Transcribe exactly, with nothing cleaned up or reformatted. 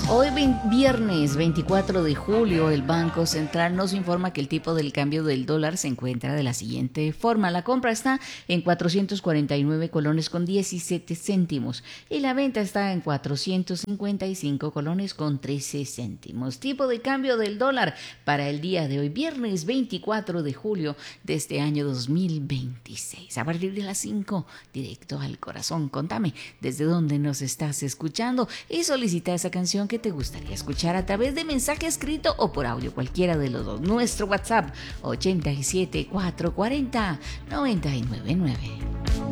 Hoy viernes veinticuatro de julio, el Banco Central nos informa que el tipo del cambio del dólar se encuentra de la siguiente forma. La compra está en cuatrocientos cuarenta y nueve colones con diecisiete céntimos y la venta está en cuatrocientos cincuenta y cinco colones con trece céntimos. Tipo de cambio del dólar para el día de hoy, viernes veinticuatro de julio de este año dos mil veintiséis. A partir de las cinco, directo al corazón. Contame desde dónde nos estás escuchando y solicita esa canción que te gustaría escuchar a través de mensaje escrito o por audio, cualquiera de los dos. Nuestro WhatsApp ochenta y siete, cuatrocientos cuarenta, noventa y nueve nueve.